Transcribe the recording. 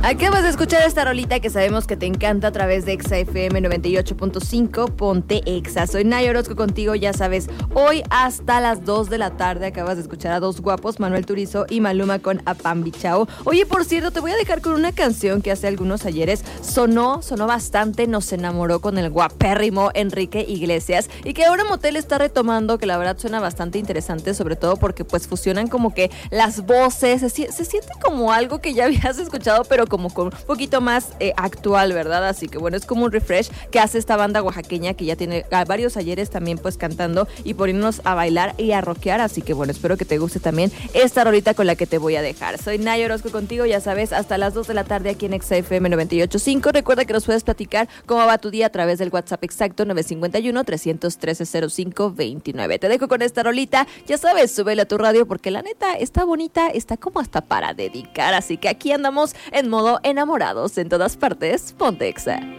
Acabas de escuchar esta rolita que sabemos que te encanta a través de Exa FM 98.5, Ponte Exa. Soy Nay Orozco contigo, ya sabes, hoy hasta las 2 de la tarde acabas de escuchar a dos guapos, Manuel Turizo y Maluma con Apambi Chao. Oye, por cierto, te voy a dejar con una canción que hace algunos ayeres sonó bastante, nos enamoró con el guapérrimo Enrique Iglesias y que ahora Motel está retomando, que la verdad suena bastante interesante, sobre todo porque pues fusionan como que las voces, se siente como algo que ya habías escuchado, pero como con un poquito más actual, ¿verdad? Así que bueno, es como un refresh que hace esta banda oaxaqueña que ya tiene varios ayeres también pues cantando y poniéndonos a bailar y a rockear, así que bueno, espero que te guste también esta rolita con la que te voy a dejar. Soy Nay Orozco contigo, ya sabes, hasta las 2 de la tarde aquí en Exa FM 98.5. Recuerda que nos puedes platicar cómo va tu día a través del WhatsApp exacto 951-313-0529. Te dejo con esta rolita, ya sabes, súbela a tu radio porque la neta está bonita, está como hasta para dedicar, así que aquí andamos en modo enamorados en todas partes. Ponte Exa.